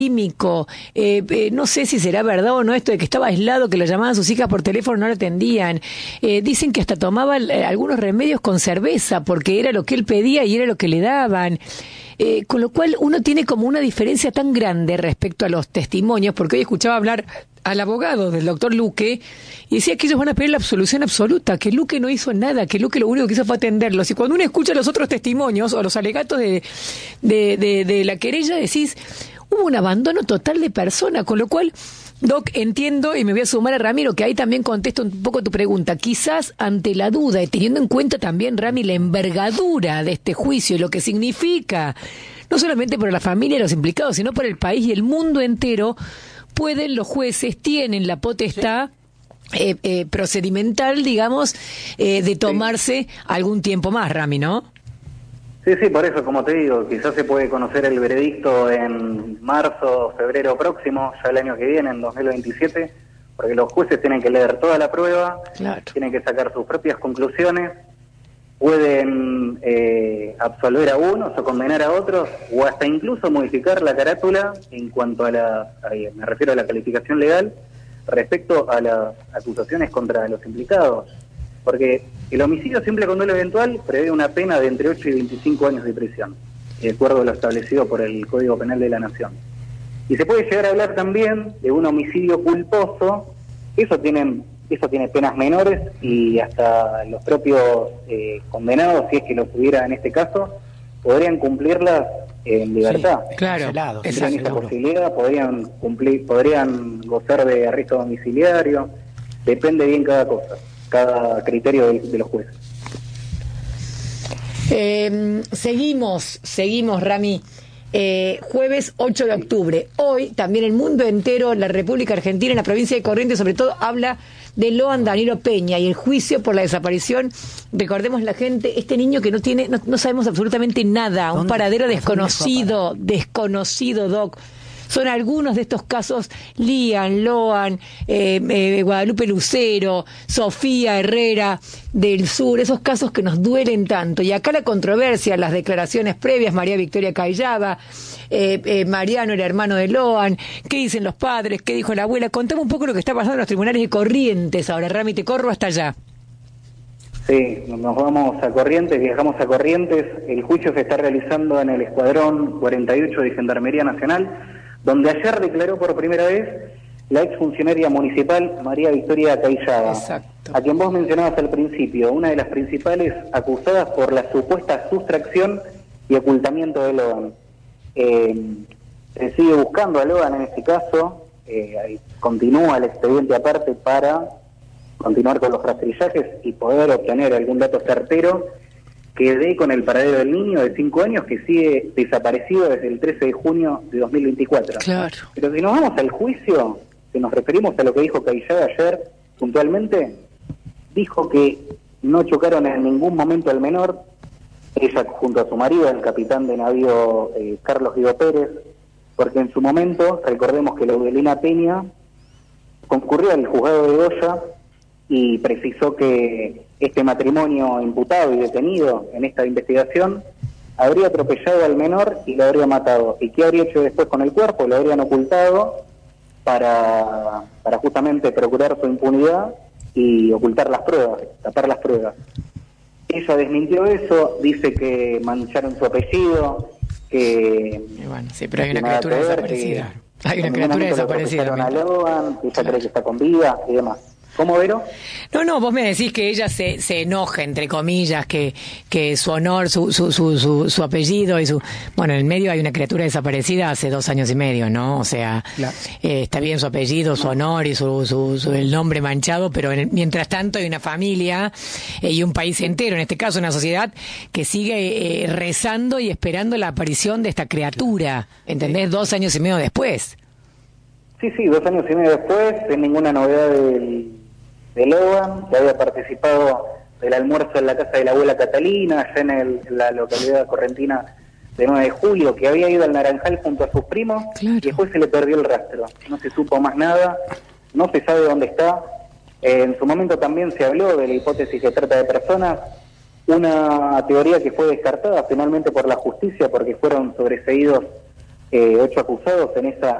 químico, no sé si será verdad o no esto de que estaba aislado, que lo llamaban sus hijas por teléfono, no lo atendían. Dicen que hasta tomaba algunos remedios con cerveza, porque era lo que él pedía y era lo que le daban. Con lo cual uno tiene como una diferencia tan grande respecto a los testimonios, porque hoy escuchaba hablar al abogado del doctor Luque y decía que ellos van a pedir la absolución absoluta, que Luque no hizo nada, que Luque lo único que hizo fue atenderlos. Y cuando uno escucha los otros testimonios o los alegatos de la querella, decís, hubo un abandono total de persona, con lo cual, Doc, entiendo, y me voy a sumar a Ramiro, que ahí también contesto un poco tu pregunta. Quizás ante la duda, y teniendo en cuenta también, Rami, la envergadura de este juicio y lo que significa, no solamente para la familia de los implicados, sino para el país y el mundo entero, los jueces tienen la potestad procedimental, digamos, de tomarse algún tiempo más, Rami, ¿no? Sí, por eso, como te digo, quizás se puede conocer el veredicto en marzo, febrero próximo, ya el año que viene, en 2027, porque los jueces tienen que leer toda la prueba, claro, tienen que sacar sus propias conclusiones, pueden absolver a unos o condenar a otros, o hasta incluso modificar la carátula en cuanto a me refiero a la calificación legal, respecto a las acusaciones contra los implicados. Porque el homicidio simple con dolo eventual prevé una pena de entre 8 y 25 años de prisión, de acuerdo a lo establecido por el Código Penal de la Nación. Y se puede llegar a hablar también de un homicidio culposo, eso tiene penas menores y hasta los propios condenados, si es que lo tuviera en este caso, podrían cumplirlas en libertad. Sí, claro, tendrían esa posibilidad, podrían gozar de arresto domiciliario, depende bien cada criterio de los jueces. Seguimos, Rami. Jueves 8 de octubre. Hoy también el mundo entero, la República Argentina, en la provincia de Corrientes, sobre todo, habla de Loan Danilo Peña y el juicio por la desaparición. Recordemos la gente, este niño que no sabemos absolutamente nada, un paradero desconocido, Doc. Son algunos de estos casos: Lian, Loan, Guadalupe Lucero, Sofía Herrera del Sur, esos casos que nos duelen tanto. Y acá la controversia, las declaraciones previas, María Victoria Cayaba, Mariano, el hermano de Loan, qué dicen los padres, qué dijo la abuela. Contame un poco lo que está pasando en los tribunales de Corrientes ahora, Rami, te corro hasta allá. Sí, nos vamos a Corrientes, viajamos a Corrientes. El juicio se está realizando en el Escuadrón 48 de Gendarmería Nacional, donde ayer declaró por primera vez la exfuncionaria municipal María Victoria Cayaba, a quien vos mencionabas al principio, una de las principales acusadas por la supuesta sustracción y ocultamiento de Loan. Se sigue buscando a Loan en este caso, continúa el expediente aparte para continuar con los rastrillajes y poder obtener algún dato certero que dé con el paradero del niño de 5 años que sigue desaparecido desde el 13 de junio de 2024. Claro. Pero si nos vamos al juicio, si nos referimos a lo que dijo Cayaba ayer puntualmente, dijo que no chocaron en ningún momento al menor, ella junto a su marido, el capitán de navío Carlos Guido Pérez, porque en su momento, recordemos que Laudelina Peña concurrió al juzgado de Goya y precisó que este matrimonio imputado y detenido en esta investigación habría atropellado al menor y lo habría matado. ¿Y qué habría hecho después con el cuerpo? Lo habrían ocultado para justamente procurar su impunidad y ocultar las pruebas, tapar las pruebas. Ella desmintió eso, dice que mancharon su apellido, que... Bueno, sí, pero hay una criatura desaparecida. Hay una criatura desaparecida. A Loan, que ella cree que está con vida y demás. ¿Cómo, Vero? No, vos me decís que ella se enoja, entre comillas, que su honor, su apellido y bueno, en el medio hay una criatura desaparecida hace 2 años y medio, ¿no? O sea, claro. Está bien su apellido, su honor y el nombre manchado, pero mientras tanto hay una familia y un país entero, en este caso una sociedad, que sigue rezando y esperando la aparición de esta criatura, ¿entendés? 2 años y medio después. Sí, 2 años y medio después, sin ninguna novedad de Loan, que había participado del almuerzo en la casa de la abuela Catalina, allá en la localidad correntina de 9 de julio, que había ido al Naranjal junto a sus primos, claro. Y después se le perdió el rastro. No se supo más nada, no se sabe dónde está. En su momento también se habló de la hipótesis que trata de personas, una teoría que fue descartada finalmente por la justicia porque fueron sobreseídos 8 acusados en esa